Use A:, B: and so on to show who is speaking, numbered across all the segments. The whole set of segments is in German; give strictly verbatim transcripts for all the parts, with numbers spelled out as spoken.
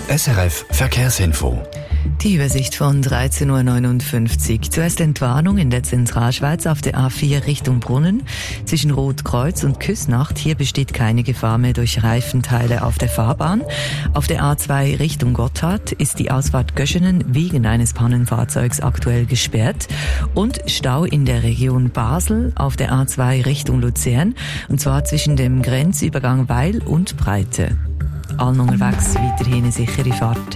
A: S R F Verkehrsinfo.
B: Die Übersicht von dreizehn Uhr neunundfünfzig. Zuerst Entwarnung in der Zentralschweiz auf der A vier Richtung Brunnen. Zwischen Rotkreuz und Küsnacht. Hier besteht keine Gefahr mehr durch Reifenteile auf der Fahrbahn. Auf der A zwei Richtung Gotthard ist die Ausfahrt Göschenen wegen eines Pannenfahrzeugs aktuell gesperrt. Und Stau in der Region Basel auf der A zwei Richtung Luzern. Und zwar zwischen dem Grenzübergang Weil und Breite. Allen unterwegs weiterhin eine sichere Fahrt.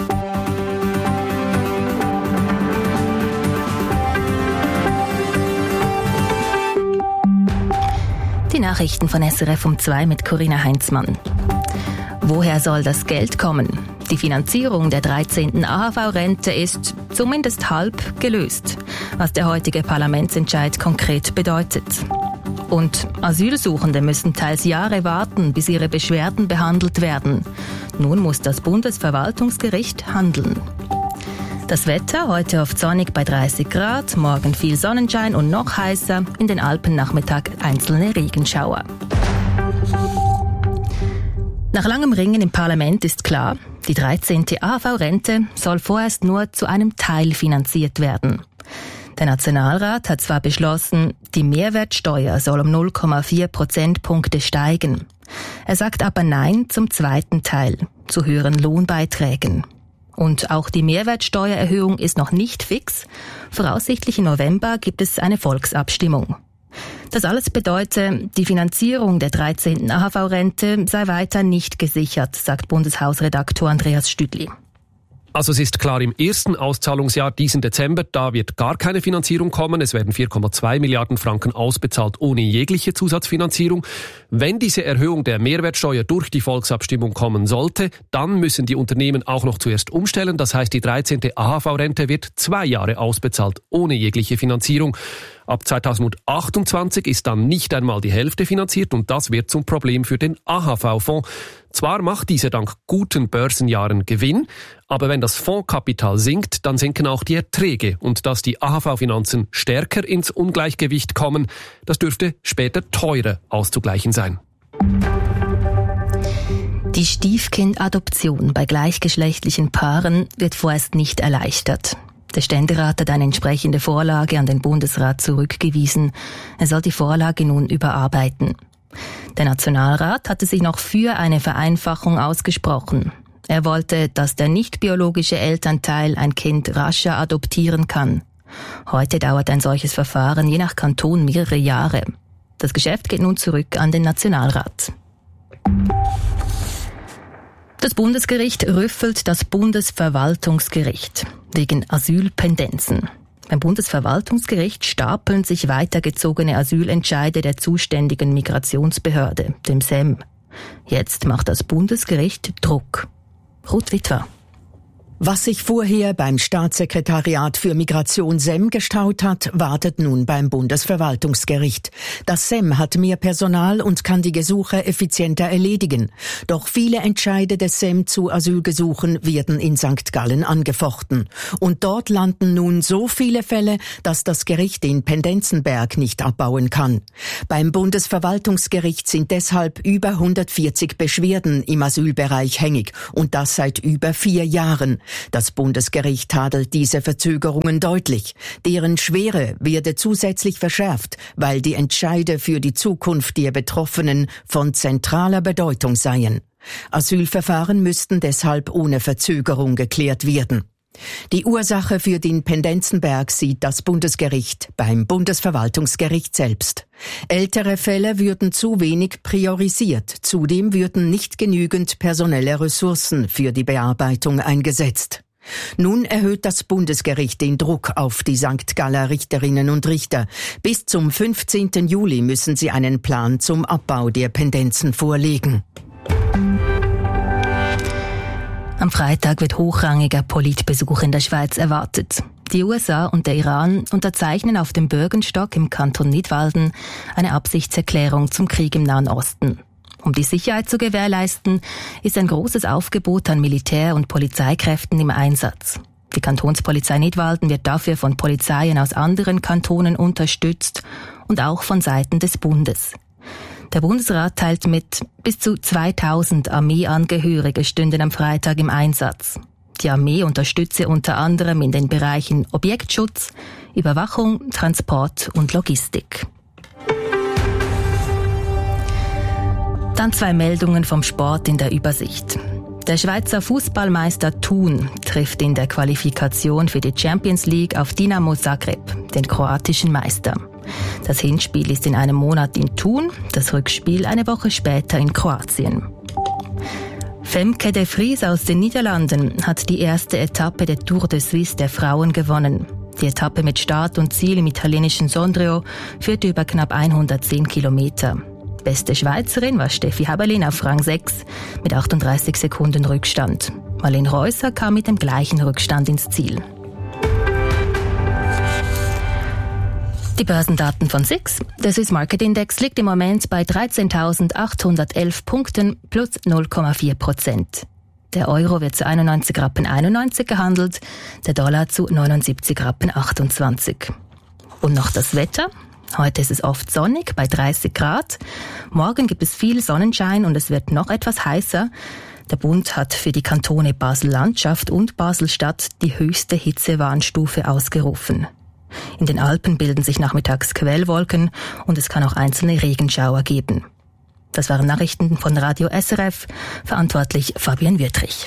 C: Die Nachrichten von S R F um zwei mit Corinna Heinzmann. Woher soll das Geld kommen? Die Finanzierung der dreizehnten A H V-Rente ist zumindest halb gelöst, was der heutige Parlamentsentscheid konkret bedeutet. Und Asylsuchende müssen teils Jahre warten, bis ihre Beschwerden behandelt werden. Nun muss das Bundesverwaltungsgericht handeln. Das Wetter heute oft sonnig bei dreißig Grad, morgen viel Sonnenschein und noch heißer, in den Alpen Nachmittag einzelne Regenschauer. Nach langem Ringen im Parlament ist klar, die dreizehnte A H V-Rente soll vorerst nur zu einem Teil finanziert werden. Der Nationalrat hat zwar beschlossen, die Mehrwertsteuer soll um null Komma vier Prozentpunkte steigen. Er sagt aber Nein zum zweiten Teil, zu höheren Lohnbeiträgen. Und auch die Mehrwertsteuererhöhung ist noch nicht fix. Voraussichtlich im November gibt es eine Volksabstimmung. Das alles bedeutet, die Finanzierung der dreizehnten A H V-Rente sei weiter nicht gesichert, sagt Bundeshausredaktor Andreas Stüdli.
D: Also es ist klar, im ersten Auszahlungsjahr diesen Dezember, da wird gar keine Finanzierung kommen. Es werden vier Komma zwei Milliarden Franken ausbezahlt ohne jegliche Zusatzfinanzierung. Wenn diese Erhöhung der Mehrwertsteuer durch die Volksabstimmung kommen sollte, dann müssen die Unternehmen auch noch zuerst umstellen. Das heißt, die dreizehnte A H V-Rente wird zwei Jahre ausbezahlt ohne jegliche Finanzierung. Ab zweitausendachtundzwanzig ist dann nicht einmal die Hälfte finanziert und das wird zum Problem für den A H V-Fonds. Zwar macht dieser dank guten Börsenjahren Gewinn, aber wenn das Fondskapital sinkt, dann sinken auch die Erträge und dass die A H V-Finanzen stärker ins Ungleichgewicht kommen, das dürfte später teurer auszugleichen sein.
C: Die Stiefkindadoption bei gleichgeschlechtlichen Paaren wird vorerst nicht erleichtert. Der Ständerat hat eine entsprechende Vorlage an den Bundesrat zurückgewiesen. Er soll die Vorlage nun überarbeiten. Der Nationalrat hatte sich noch für eine Vereinfachung ausgesprochen. Er wollte, dass der nicht biologische Elternteil ein Kind rascher adoptieren kann. Heute dauert ein solches Verfahren je nach Kanton mehrere Jahre. Das Geschäft geht nun zurück an den Nationalrat. Das Bundesgericht rüffelt das Bundesverwaltungsgericht wegen Asylpendenzen. Beim Bundesverwaltungsgericht stapeln sich weitergezogene Asylentscheide der zuständigen Migrationsbehörde, dem S E M. Jetzt macht das Bundesgericht Druck. Ruth Witwer.
E: Was sich vorher beim Staatssekretariat für Migration S E M gestaut hat, wartet nun beim Bundesverwaltungsgericht. Das S E M hat mehr Personal und kann die Gesuche effizienter erledigen. Doch viele Entscheide des S E M zu Asylgesuchen werden in Sankt Gallen angefochten. Und dort landen nun so viele Fälle, dass das Gericht in Pendenzenberg nicht abbauen kann. Beim Bundesverwaltungsgericht sind deshalb über hundertvierzig Beschwerden im Asylbereich hängig und das seit über vier Jahren. Das Bundesgericht tadelt diese Verzögerungen deutlich. Deren Schwere werde zusätzlich verschärft, weil die Entscheide für die Zukunft der Betroffenen von zentraler Bedeutung seien. Asylverfahren müssten deshalb ohne Verzögerung geklärt werden. Die Ursache für den Pendenzenberg sieht das Bundesgericht beim Bundesverwaltungsgericht selbst. Ältere Fälle würden zu wenig priorisiert. Zudem würden nicht genügend personelle Ressourcen für die Bearbeitung eingesetzt. Nun erhöht das Bundesgericht den Druck auf die Sankt Galler Richterinnen und Richter. Bis zum fünfzehnten Juli müssen sie einen Plan zum Abbau der Pendenzen vorlegen.
C: Am Freitag wird hochrangiger Politbesuch in der Schweiz erwartet. Die U S A und der Iran unterzeichnen auf dem Bürgenstock im Kanton Nidwalden eine Absichtserklärung zum Krieg im Nahen Osten. Um die Sicherheit zu gewährleisten, ist ein großes Aufgebot an Militär- und Polizeikräften im Einsatz. Die Kantonspolizei Nidwalden wird dafür von Polizeien aus anderen Kantonen unterstützt und auch von Seiten des Bundes. Der Bundesrat teilt mit, bis zu zweitausend Armeeangehörige stünden am Freitag im Einsatz. Die Armee unterstütze unter anderem in den Bereichen Objektschutz, Überwachung, Transport und Logistik. Dann zwei Meldungen vom Sport in der Übersicht. Der Schweizer Fußballmeister Thun trifft in der Qualifikation für die Champions League auf Dinamo Zagreb, den kroatischen Meister. Das Hinspiel ist in einem Monat in Thun, das Rückspiel eine Woche später in Kroatien. Femke de Vries aus den Niederlanden hat die erste Etappe der Tour de Suisse der Frauen gewonnen. Die Etappe mit Start und Ziel im italienischen Sondrio führte über knapp hundertzehn Kilometer. Beste Schweizerin war Steffi Haberlin auf Rang sechs mit achtunddreißig Sekunden Rückstand. Marlene Reusser kam mit dem gleichen Rückstand ins Ziel. Die Börsendaten von S I X. Der Swiss Market Index liegt im Moment bei dreizehntausendachthundertelf Punkten plus null Komma vier Prozent. Der Euro wird zu einundneunzig Rappen einundneunzig gehandelt, der Dollar zu neunundsiebzig Rappen achtundzwanzig. Und noch das Wetter. Heute ist es oft sonnig bei dreißig Grad. Morgen gibt es viel Sonnenschein und es wird noch etwas heißer. Der Bund hat für die Kantone Basel-Landschaft und Basel-Stadt die höchste Hitzewarnstufe ausgerufen. In den Alpen bilden sich nachmittags Quellwolken und es kann auch einzelne Regenschauer geben. Das waren Nachrichten von Radio S R F, verantwortlich Fabian Wüttrich.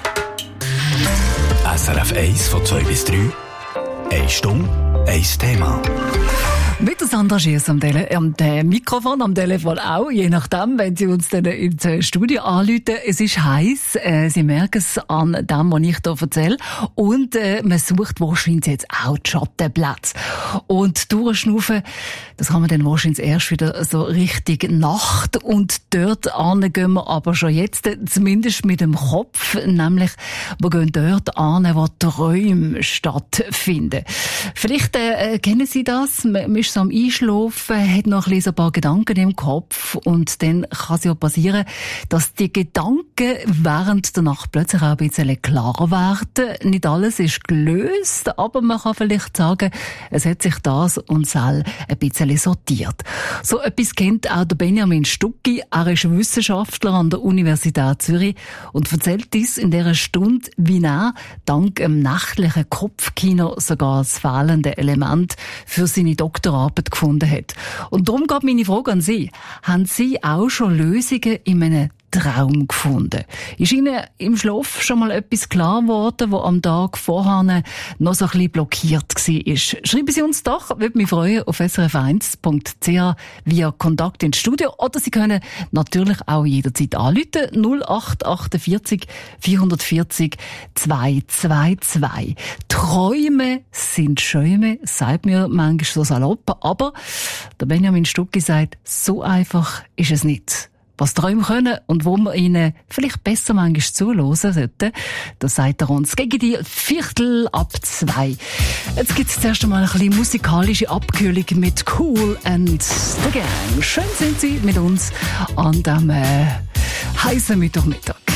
A: S R F eins von zwei bis drei. Eine Stunde, ein Thema.
F: Mit der Sandra Schiers am, Tele- am Te- Mikrofon, am Telefon auch, je nachdem, wenn Sie uns dann ins Studio anrufen. Es ist heiß, äh, Sie merken es an dem, was ich hier erzähle. Und äh, man sucht wahrscheinlich jetzt auch die Schattenplätze. Und durchschnaufen, das kann man dann wahrscheinlich erst wieder so richtig Nacht. Und dort hin gehen wir aber schon jetzt, zumindest mit dem Kopf, nämlich wir gehen dort hin, wo Träume stattfinden. Vielleicht äh, kennen Sie das, man ist so am Einschlafen, hat noch ein, bisschen ein paar Gedanken im Kopf und dann kann es ja passieren, dass die Gedanken während der Nacht plötzlich auch ein bisschen klarer werden. Nicht alles ist gelöst, aber man kann vielleicht sagen, es hat sich das und das ein bisschen sortiert. So etwas kennt auch der Benjamin Stucki. Er ist Wissenschaftler an der Universität Zürich und erzählt uns in dieser Stunde, wie er dank dem nächtlichen Kopfkino sogar das fehlende Element für seine Doktorarbeit gefunden hat. Und darum geht meine Frage an Sie. Haben Sie auch schon Lösungen in einem Traum gefunden? Ist Ihnen im Schlaf schon mal etwas klar geworden, was am Tag vorher noch so ein bisschen blockiert war? Schreiben Sie uns doch, würde mich freuen, auf s r f eins punkt c h via Kontakt ins Studio. Oder Sie können natürlich auch jederzeit anrufen, null acht achtundvierzig vierhundertvierzig zweihundertzweiundzwanzig. Träume sind Schäume, sagt mir manchmal so salopp, aber der Benjamin Stucki sagt, so einfach ist es nicht. Was Träume können und wo wir ihnen vielleicht besser manchmal zuhören sollten, das sagt er uns gegen die Viertel ab zwei. Jetzt gibt es zuerst einmal ein bisschen musikalische Abkühlung mit Cool and the Gang. Schön sind Sie mit uns an diesem äh, heißen Mittwochmittag.